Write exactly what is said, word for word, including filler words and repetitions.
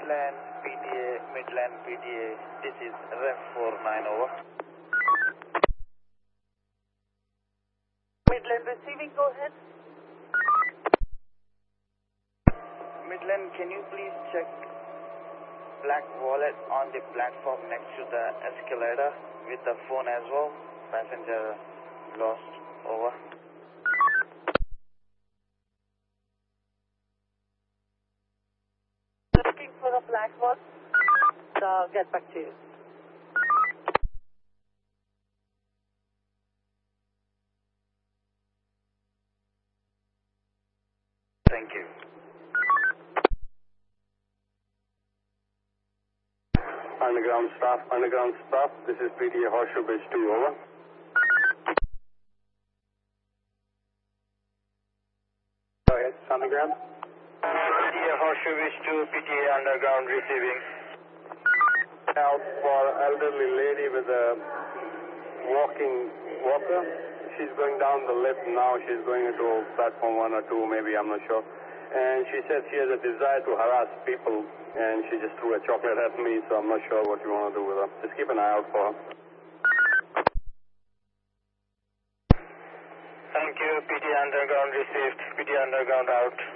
Midland P T A, Midland P T A, this is ref four nine, over. Midland receiving, go ahead. Midland, can you please check black wallet on the platform next to the escalator with the phone as well? Passenger lost, over. Looking for a black one. I'll get back to you. Thank you. Underground staff, underground staff, this is P T A Horseshoe Bridge two, over. Go ahead, underground. P T A Horseshoe Bridge two, P T A underground receiving. Out for elderly lady with a walking walker. She's going down the lift now. She's going into platform one or two, maybe, I'm not sure. And she said she has a desire to harass people, and she just threw a chocolate at me, so I'm not sure what you want to do with her. Just keep an eye out for her. Thank you, P T A underground received, P T A underground out.